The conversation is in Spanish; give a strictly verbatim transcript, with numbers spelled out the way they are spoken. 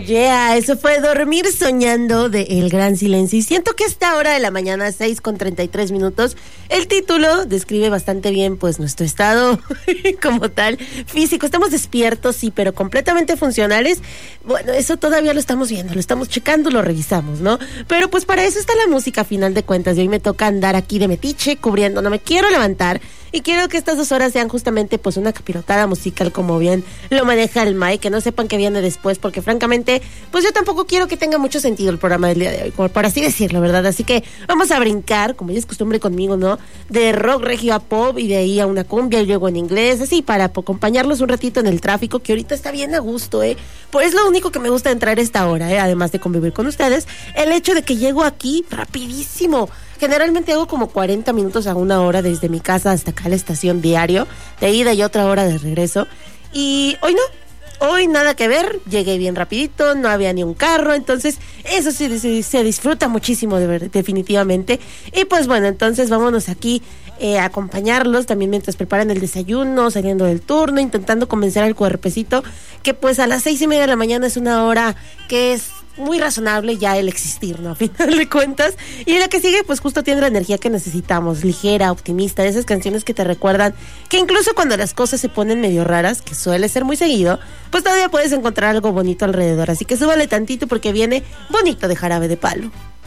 Yeah, eso fue Dormir Soñando de El Gran Silencio. Y siento que a esta hora de la mañana, seis con treinta y tres minutos, el título describe bastante bien pues nuestro estado como tal, físico. Estamos despiertos, sí, pero completamente funcionales. Bueno, eso todavía lo estamos viendo, lo estamos checando, lo revisamos, ¿no? Pero pues para eso está la música a final de cuentas. Y hoy me toca andar aquí de metiche, cubriendo, no me quiero levantar. Y quiero que estas dos horas sean justamente pues una capirotada musical como bien lo maneja el Mike, que no sepan qué viene después, porque francamente pues yo tampoco quiero que tenga mucho sentido el programa del día de hoy, como por así decirlo, ¿verdad? Así que vamos a brincar, como ya es costumbre conmigo, ¿no? De rock regio a pop y de ahí a una cumbia y luego en inglés, así para acompañarlos un ratito en el tráfico, que ahorita está bien a gusto, ¿eh? Pues es lo único que me gusta de entrar a esta hora, ¿eh? Además de convivir con ustedes, el hecho de que llego aquí rapidísimo. Generalmente hago como cuarenta minutos a una hora desde mi casa hasta acá a la estación diario, de ida y otra hora de regreso. Y hoy no, hoy nada que ver, llegué bien rapidito, no había ni un carro, entonces eso sí se, se disfruta muchísimo de ver, definitivamente. Y pues bueno, entonces vámonos aquí eh, a acompañarlos también mientras preparan el desayuno, saliendo del turno, intentando convencer al cuerpecito que pues a las seis y media de la mañana es una hora que es muy razonable ya el existir, ¿no? A final de cuentas. Y la que sigue, pues justo tiene la energía que necesitamos, ligera, optimista, de esas canciones que te recuerdan que incluso cuando las cosas se ponen medio raras, que suele ser muy seguido, pues todavía puedes encontrar algo bonito alrededor. Así que súbale tantito porque viene bonito de Jarabe de Palo.